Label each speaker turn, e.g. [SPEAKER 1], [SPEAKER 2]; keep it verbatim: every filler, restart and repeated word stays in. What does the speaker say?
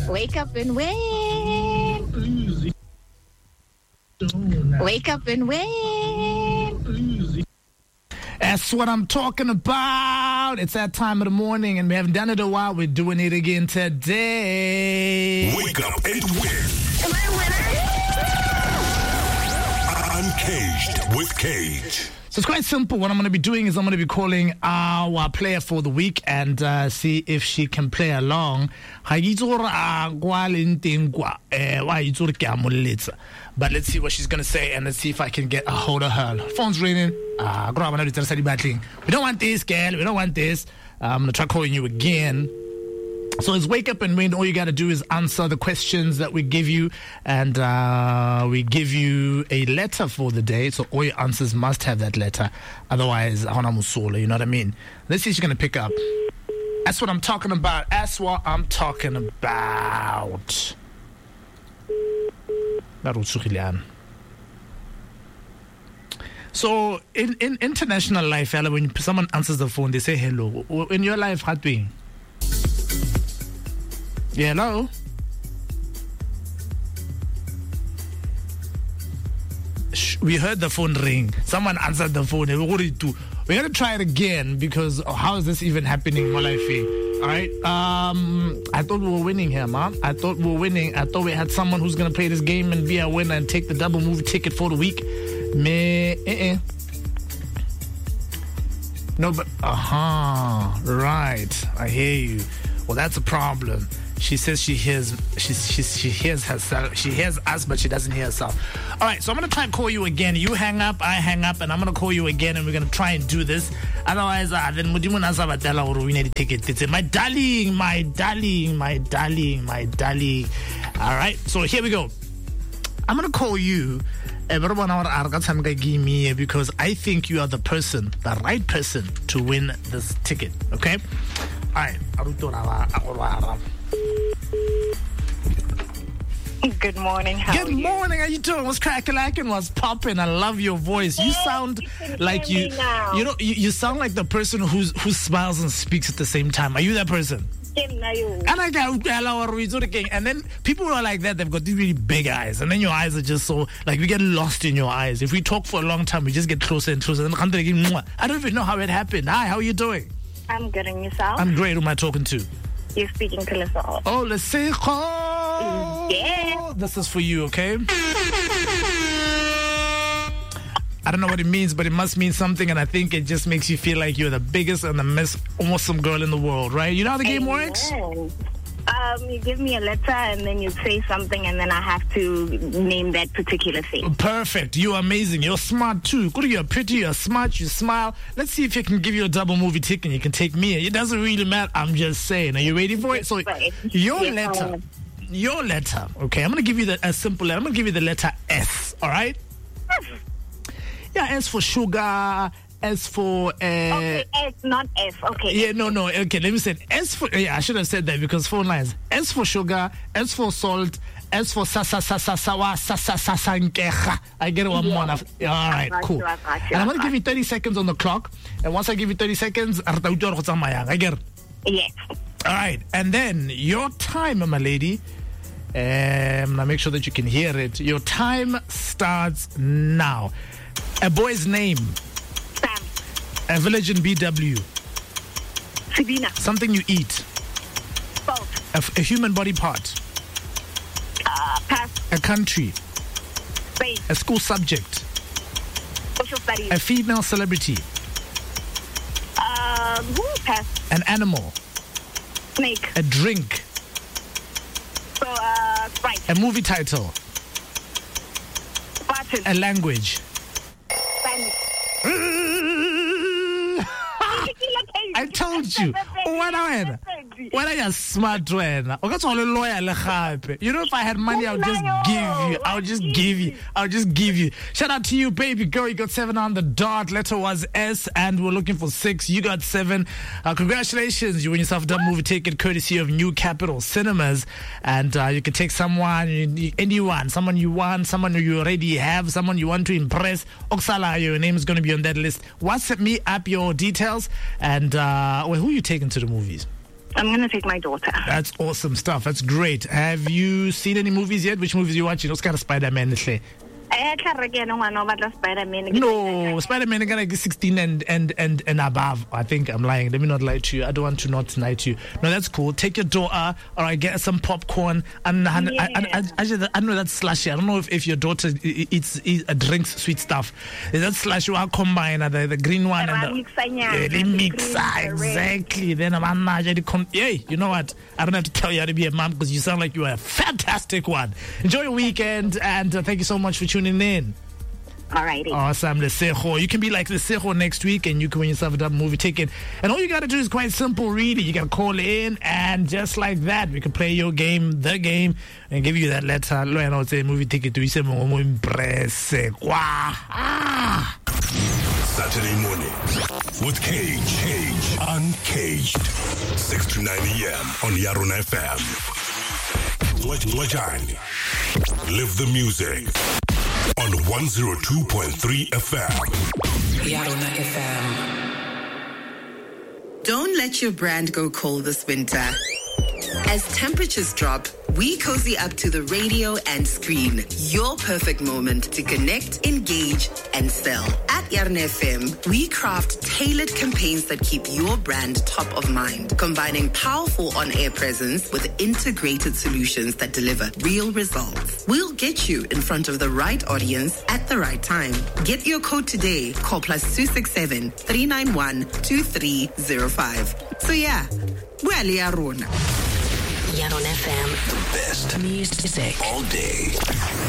[SPEAKER 1] Wake up and win. Wake up and win.
[SPEAKER 2] That's what I'm talking about. It's that time of the morning, and we haven't done it in a while. We're doing it again today.
[SPEAKER 3] Wake up and win.
[SPEAKER 1] Am I a winner?
[SPEAKER 3] Uncaged with Cage.
[SPEAKER 2] So it's quite simple. What I'm going to be doing is I'm going to be calling our player for the week and uh, see if she can play along. But let's see what she's going to say, and let's see if I can get a hold of her. Phone's ringing. Uh, we don't want this, girl. We don't want this. Uh, I'm going to try calling you again. So it's Wake Up and Win. All you got to do is answer the questions that we give you, and uh, we give you a letter for the day. So all your answers must have that letter. Otherwise, you know what I mean? Let's see if she's going to pick up. That's what I'm talking about. That's what I'm talking about. So in, in international life, when someone answers the phone, they say hello. In your life, how do you? Yeah, hello? Shh, we heard the phone ring. Someone answered the phone. What do you do? We're going to try it again because oh, how is this even happening in my life? All right. Um, I thought we were winning here, man. I thought we were winning. I thought we had someone who's going to play this game and be a winner and take the double movie ticket for the week. Me, eh, eh. No, but, uh-huh. Right. I hear you. Well, that's a problem. She says she hears she, she, she hears herself. She hears us, but she doesn't hear herself. All right, so I'm going to try and call you again. You hang up, I hang up, and I'm going to call you again, and we're going to try and do this. Otherwise, uh, then we need to take it. My darling, my darling, my darling, my darling. All right, so here we go. I'm going to call you because I think you are the person, the right person to win this ticket, okay? All right.
[SPEAKER 1] Good morning. How
[SPEAKER 2] Good
[SPEAKER 1] are you?
[SPEAKER 2] morning. How you doing? What's cracking? What's popping? I love your voice. You sound
[SPEAKER 1] you
[SPEAKER 2] like
[SPEAKER 1] hear
[SPEAKER 2] you.
[SPEAKER 1] me now.
[SPEAKER 2] You know, you, you sound like the person who's who smiles and speaks at the same time. Are you that person? And I got and then people who are like that, they've got these really big eyes, and then your eyes are just so like we get lost in your eyes. If we talk for a long time, we just get closer and closer. I don't even know how it happened. Hi, how are you doing?
[SPEAKER 1] I'm good, and yourself?
[SPEAKER 2] I'm great. Who am I talking to?
[SPEAKER 1] You're speaking to Lisa.
[SPEAKER 2] Oh, let's say
[SPEAKER 1] Yeah.
[SPEAKER 2] This is for you, okay? I don't know what it means, but it must mean something, and I think it just makes you feel like you're the biggest and the most awesome girl in the world, right? You know how the game
[SPEAKER 1] Amen.
[SPEAKER 2] works?
[SPEAKER 1] Um, you give me a letter, and then you say something, and then I have to name that particular thing.
[SPEAKER 2] Perfect. You're amazing. You're smart, too. Good, you're pretty, you're smart, you smile. Let's see if you can give you a double movie ticket and you can take me. It doesn't really matter. I'm just saying. Are you ready for it? So, your
[SPEAKER 1] Yes,
[SPEAKER 2] letter, your letter, okay, I'm going to give you the, a simple letter. I'm going to give you the letter S, all right? Yeah, S for sugar, S for... Uh,
[SPEAKER 1] okay, S, not S. Okay.
[SPEAKER 2] Yeah, no, no. Okay, let me say it. S for... Yeah, I should have said that because phone lines. S for sugar, S for salt, S for sa sa sa sa sa wa sa sa sa sa nkecha. I get it one more. All right, cool. And I'm going to give you thirty seconds on the clock. And once I give you thirty seconds, I get it.
[SPEAKER 1] Yes.
[SPEAKER 2] All right, and then your time, my lady. Um, now make sure that you can hear it. Your time starts now. A boy's name.
[SPEAKER 1] Sam.
[SPEAKER 2] A village in B W.
[SPEAKER 1] Sabina.
[SPEAKER 2] Something you eat.
[SPEAKER 1] Salt.
[SPEAKER 2] A, a human body part.
[SPEAKER 1] Uh, pass.
[SPEAKER 2] A country.
[SPEAKER 1] Spain.
[SPEAKER 2] A school subject.
[SPEAKER 1] Social studies.
[SPEAKER 2] A female celebrity.
[SPEAKER 1] Um, woo, pass.
[SPEAKER 2] An animal.
[SPEAKER 1] Snake.
[SPEAKER 2] A drink.
[SPEAKER 1] So, uh, Sprite.
[SPEAKER 2] A movie title.
[SPEAKER 1] Button.
[SPEAKER 2] A language.
[SPEAKER 1] Spanish.
[SPEAKER 2] I told you. When I when I am smart when you know, if I had money, I would just give you. I would just give you. I would just give you. Shout out to you, baby girl. You got seven on the dot. Letter was S, and we're looking for six. You got seven. Uh, congratulations. You win yourself a double movie ticket courtesy of New Capital Cinemas, and uh, you can take someone, anyone, someone you want, someone you already have, someone you want to impress. Oksala, your name is going to be on that list. WhatsApp me up your details, and uh, well, who are you taking to the movies?
[SPEAKER 1] I'm going to take my daughter.
[SPEAKER 2] That's awesome stuff. That's great. Have you seen any movies yet? Which movies are you watching? What's kind of Spider-Man? No, Spider-Man is like sixteen and, and, and, and above. I think I'm lying. Let me not lie to you. I don't want to not lie to you. No, that's cool. Take your daughter, all right, get some popcorn. And, and yeah. I, I, I, I know that's slushy. I don't know if, if your daughter eats, eats uh, drinks sweet stuff. Is that slushy or combine, the, the green one? And the, yeah, the mixer, exactly. Then I'm not, hey, you know what? I don't have to tell you how to be a mom because you sound like you are a fantastic one. Enjoy your weekend, and uh, thank you so much for tuning in.
[SPEAKER 1] Alrighty.
[SPEAKER 2] Awesome, Lesego. You can be like Lesego next week and you can win yourself a movie ticket. And all you got to do is quite simple, really. You got to call in and just like that, we can play your game, the game, and give you that letter. I know it's a movie ticket to Saturday
[SPEAKER 3] morning with Cage. Cage. Uncaged. six to nine a.m. on Yarona F M. Live the music on one oh two point three F M.
[SPEAKER 4] Yarona F M. Don't let your brand go cold this winter. As temperatures drop, we cozy up to the radio and screen. Your perfect moment to connect, engage, and sell. At Yarona F M, we craft tailored campaigns that keep your brand top of mind, combining powerful on-air presence with integrated solutions that deliver real results. We'll get you in front of the right audience at the right time. Get your code today. Call plus two six seven, three nine one, two three zero five. So yeah, well, Yarona.
[SPEAKER 5] Yarona F M.
[SPEAKER 3] The best
[SPEAKER 5] music
[SPEAKER 3] all day.